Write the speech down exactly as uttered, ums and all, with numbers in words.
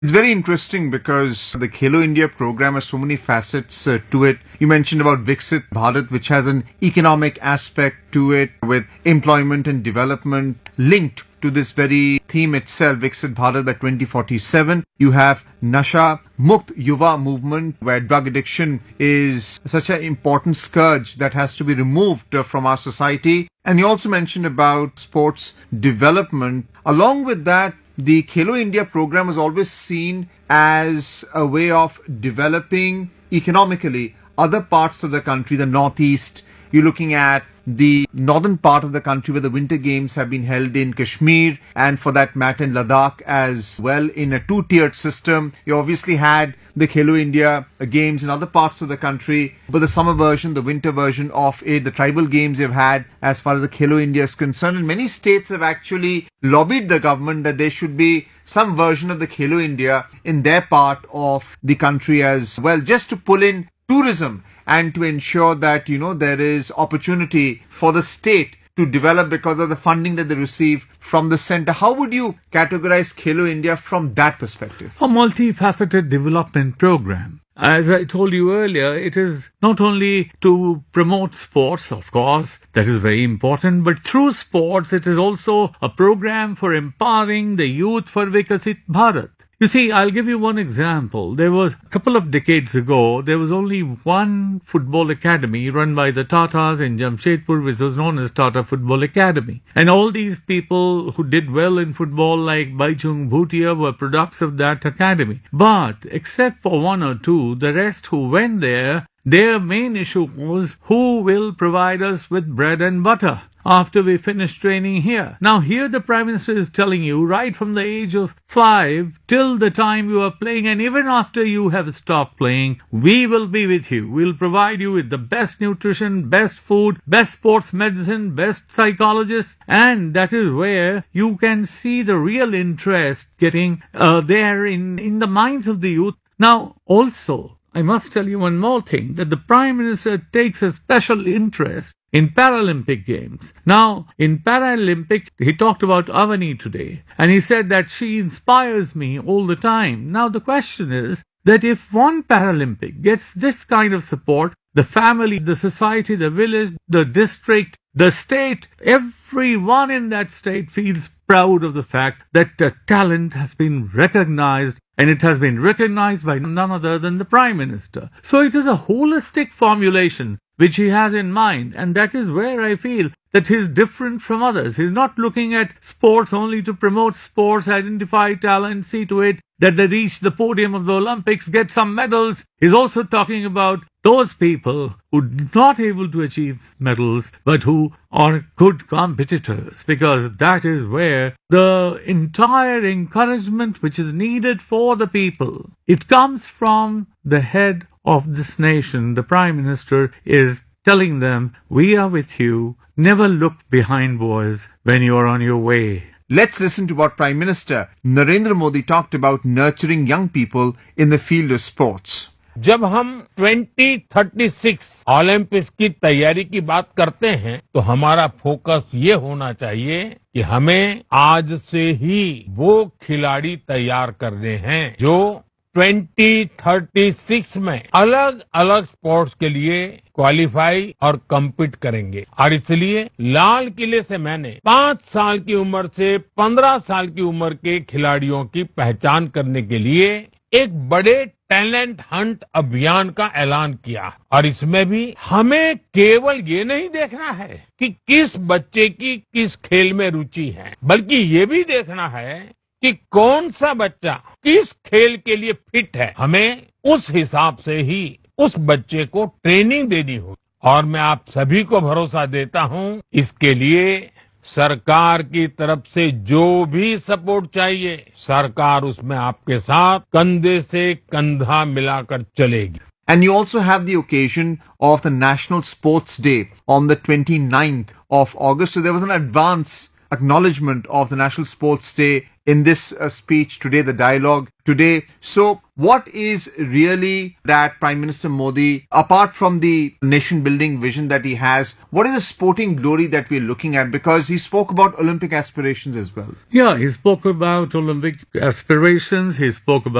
It's very interesting because the Khelo India program has so many facets uh, to it. You mentioned about Viksit Bharat, which has an economic aspect to it with employment and development linked to this very theme itself, Viksit Bharat by twenty forty-seven. You have Nasha Mukt Yuva movement, where drug addiction is such an important scourge that has to be removed uh, from our society. And you also mentioned about sports development. Along with that, the Khelo India program was always seen as a way of developing economically other parts of the country, the northeast. You're looking at the northern part of the country where the winter games have been held in Kashmir and for that matter in Ladakh as well in a two-tiered system. You obviously had the Khelo India games in other parts of the country, but the summer version, the winter version of it, the tribal games you've had as far as the Khelo India is concerned. And many states have actually lobbied the government that there should be some version of the Khelo India in their part of the country as well, just to pull in tourism and to ensure that, you know, there is opportunity for the state to develop because of the funding that they receive from the center. How would you categorize Khelo India from that perspective? A multifaceted development program. As I told you earlier, it is not only to promote sports, of course, that is very important, but through sports, it is also a program for empowering the youth for Viksit Bharat. You see, I'll give you one example. There was a couple of decades ago, there was only one football academy run by the Tatas in Jamshedpur, which was known as Tata Football Academy. And all these people who did well in football, like Baichung Bhutia, were products of that academy. But except for one or two, the rest who went there, their main issue was who will provide us with bread and butter after we finish training here. Now here the Prime Minister is telling you right from the age of five till the time you are playing, and even after you have stopped playing, we will be with you. We'll provide you with the best nutrition, best food, best sports medicine, best psychologists, and that is where you can see the real interest getting uh, there in, in the minds of the youth. Now also, I must tell you one more thing, that the Prime Minister takes a special interest in Paralympic Games. Now, in Paralympic, he talked about Avani today, and he said that she inspires me all the time. Now, the question is that if one Paralympic gets this kind of support, the family, the society, the village, the district, the state, everyone in that state feels proud of the fact that the talent has been recognized, and it has been recognized by none other than the Prime Minister. So it is a holistic formulation which he has in mind, and that is where I feel that he is different from others. He is not looking at sports only to promote sports, identify talent, see to it that they reach the podium of the Olympics, get some medals. He is also talking about those people who are not able to achieve medals, but who are good competitors, because that is where the entire encouragement which is needed for the people, it comes from the head of this nation. The Prime Minister is telling them, we are with you. Never look behind, boys, when you are on your way. Let's listen to what Prime Minister Narendra Modi talked about nurturing young people in the field of sports. जब हम twenty thirty six Olympics की तैयारी की बात करते हैं तो हमारा फोकस ये होना चाहिए कि हमें आज से ही वो खिलाड़ी तैयार करने हैं जो ट्वेंटी थर्टी सिक्स में अलग अलग स्पोर्ट्स के लिए क्वालिफाई और कम्पीट करेंगे। और इसलिए लाल किले से मैंने पांच साल की उम्र से पंद्रह साल की उम्र के खिलाड़ियों की पहचान करने के लिए एक बड़े टैलेंट हंट अभियान का ऐलान किया। और इसमें भी हमें केवल ये नहीं देखना है कि किस बच्चे की किस खेल में रुचि है, बल्कि ये भी देखना है कि कौन सा बच्चा किस खेल के लिए फिट है। हमें उस हिसाब से ही उस बच्चे को ट्रेनिंग देनी होगी। और मैं आप सभी को भरोसा देता हूं, इसके लिए सरकार की तरफ से जो भी सपोर्ट चाहिए, सरकार उसमें आपके साथ कंधे से कंधा मिलाकर चलेगी। And you also have the occasion of the National Sports Day on the twenty-ninth of August. So there was an advance acknowledgement of the National Sports Day in this uh, speech today, the dialogue today. So what is really that Prime Minister Modi, apart from the nation building vision that he has, what is the sporting glory that we're looking at? Because he spoke about Olympic aspirations as well. Yeah, he spoke about Olympic aspirations. He spoke about